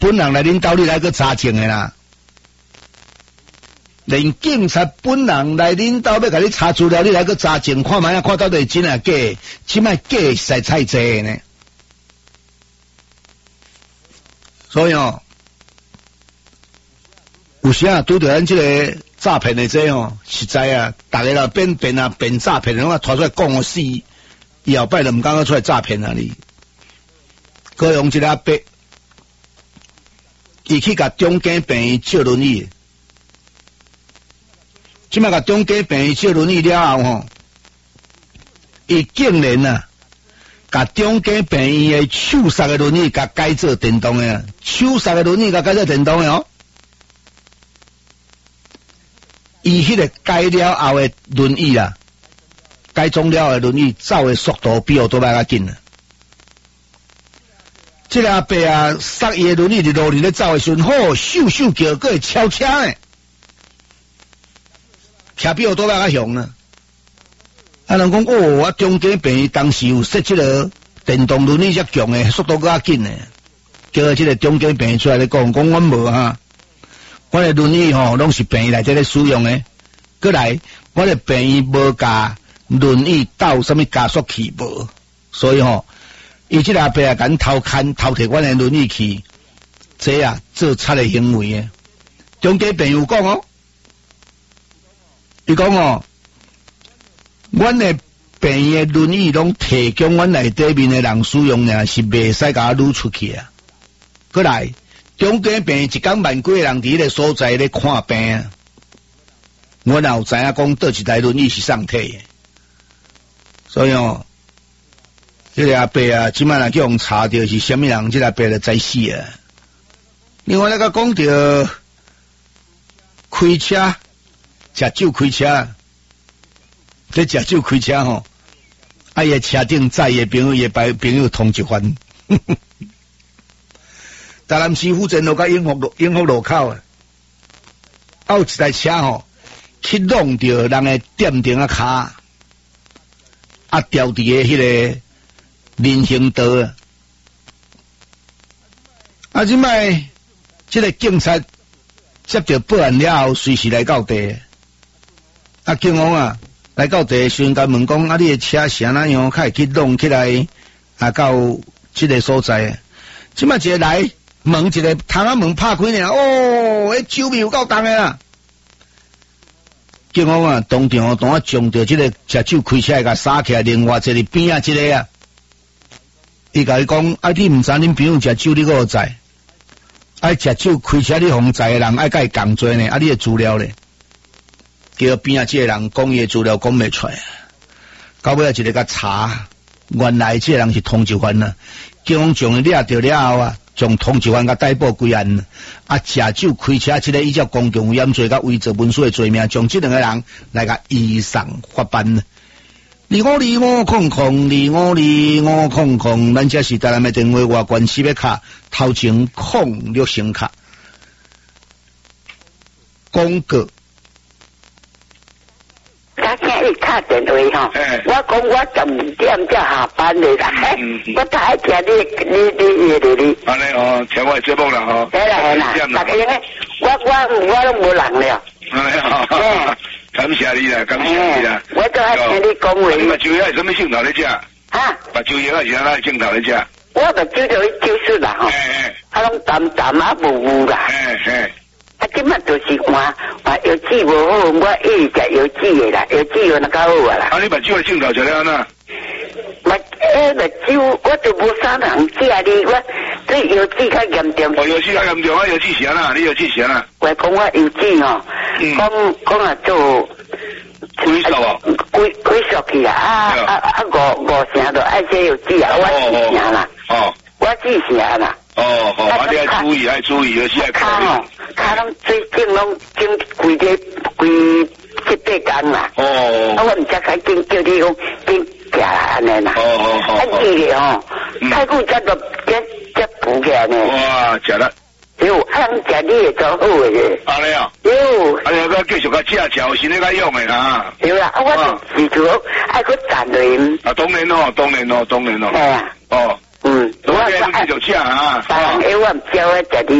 本人来领导你来个查证的啦。连警察本人来领导要甲你查资料，你来个查证，看卖看到底真啊假？即摆假实在太济呢。所以哦，有时啊，拄着咱这个诈骗的这哦，实在啊，大家啦变诈骗，拢啊拖出来讲我死，以后摆就唔敢讲出来诈骗啊你。高雄一个阿伯，伊去甲中间病院借轮椅。即摆甲中间病院借轮椅了后吼，伊竟然啊，甲中间病院的手刹的轮椅甲改做电动的，手刹的轮椅甲改做电动的哦。伊迄个改了后的轮椅啦，改装了后的轮椅走的速度比奥多麦较紧啊。这个阿伯啊，刹伊的轮椅伫路里咧走的时阵，好咻咻叫，佫会超车呢。骑比奥多麦较凶啊！啊，人讲哦，我中间病院当时有设这个电动轮椅较强诶，速度较紧诶。叫这个中间病院出来咧讲，我无哈，我的轮椅吼拢是病院内底咧使用诶。过来，我的病院无加轮椅斗什么加速器无，所以吼，伊即个阿伯啊，敢偷摕阮的轮椅去，这啊做贼的行为诶。中间病院有讲哦。伊讲哦，阮的病院的轮椅拢提供阮内底面的人使用呢，是袂使甲撸出去啊。过来，中间病院一天万几个人伫迄个所在咧看病啊。我哪有知影讲倒一台轮椅是送体的，所以哦，这个阿伯啊，即摆若叫人查到是虾米人，这个阿伯就知死啊。另外那个讲到开车。食酒开车，这食酒开车吼，啊伊车顶载伊朋友，伊朋友通缉犯。台南市府前路甲永福路口啊，有一台车吼，去弄到人的店顶啊卡，啊掉伫个迄个人行道啊。啊，即摆这个警察接到报案了后，随时来到地。啊，警方啊，来到地时阵，甲问讲，啊，你的车是安怎样，较会去弄起来，啊，到这个所在。即摆一个来门，一个窗仔门拍开呢，哦，迄酒味有够重的啦。警方啊，当场将着这个食酒开车甲杀起来，另外一个边啊，一个啊，伊甲伊讲，啊，你毋知恁朋友食酒，你个知？爱食酒开车你防载的人，爱甲伊共做呢，啊，你的资料咧？叫边啊，这个人讲伊的资料讲袂出来，到尾啊一个甲查，原来这个人是通缉犯啊，警方将伊抓到了后啊，将通缉犯甲逮捕归案，啊，食酒开车这个依照公共危险罪甲伪造文书的罪名，将这两个人来甲移送法办。2500，2500，咱这是台南的电话外关系别卡，头前06声卡，广告。 他现在打电话吼，我讲我12点才下班的啦，我太听你。 安尼哦，听我节目啦吼。 系啦，大家我都无人了。 安尼哦，感谢你啦，感谢你啦。 我都爱听你讲话。 你目睭遐什么镜头咧食？ 哈？ 目睭遐是安那镜头咧食？ 我目睭就去手术啦吼，啊拢淡啊雾啦。啊，即摆就是看药剂无好，我一直食药剂的啦，药剂有那较好啊啦。 啊，你目睭的镜头就了安那？ 目睭我就无啥人食哩，我对药剂较严重。 哦，药剂较严重啊，药剂是安那？你药剂是安那？ 我讲我药剂吼，讲啊做。 几数啊？ 几数去啊？五成就爱这药剂啊，我4成啦。哦，我4成啦。 哦，啊，你爱注意，有时爱考虑。 卡拢最近拢经规7、8天啦。哦。啊，我唔知该经叫你讲经行啦安尼啦。啊，记咧吼，太久才补起来呢。 哇，食啦。 有，啊，人食你会做好诶。 安尼啊？ 有。 啊，你要继续甲食，有时你甲用诶哈。 有啦，啊，我是做爱去赞落。 啊，当然咯。 系啊。 哦。 我继续吃啊。 我唔招啊，食你。